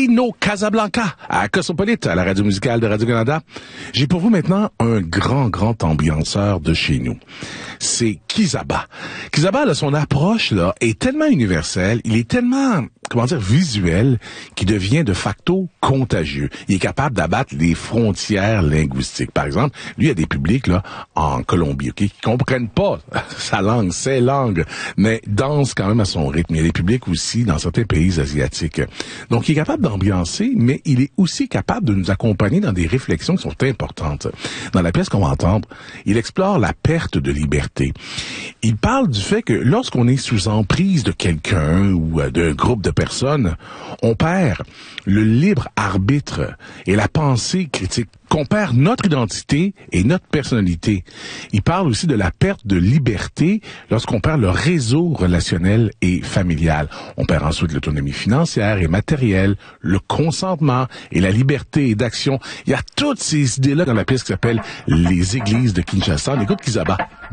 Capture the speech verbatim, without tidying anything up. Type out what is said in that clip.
Tino Casablanca à Cosmopolite, à la radio musicale de Radio-Canada. J'ai pour vous maintenant un grand, grand ambianceur de chez nous. C'est Kizaba. Kizaba, là, son approche là est tellement universelle, il est tellement, comment dire, visuel, qu'il devient de facto contagieux. Il est capable d'abattre les frontières linguistiques. Par exemple, lui, il y a des publics là en Colombie, ok, qui comprennent pas sa langue, ses langues, mais dansent quand même à son rythme. Il y a des publics aussi dans certains pays asiatiques. Donc, il est capable d'ambiancer, mais il est aussi capable de nous accompagner dans des réflexions qui sont importantes. Dans la pièce qu'on va entendre, il explore la perte de liberté. Il parle du fait que lorsqu'on est sous emprise de quelqu'un ou d'un groupe de personnes, on perd le libre arbitre et la pensée critique, qu'on perd notre identité et notre personnalité. Il parle aussi de la perte de liberté lorsqu'on perd le réseau relationnel et familial. On perd ensuite l'autonomie financière et matérielle, le consentement et la liberté d'action. Il y a toutes ces idées-là dans la pièce qui s'appelle Les Églises de Kinshasa. On écoute Kizaba.